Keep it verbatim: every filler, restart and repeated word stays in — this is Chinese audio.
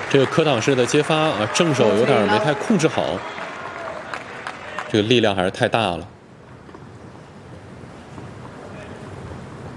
这个可挡式的接发啊，正手有点没太控制好，这个力量还是太大了。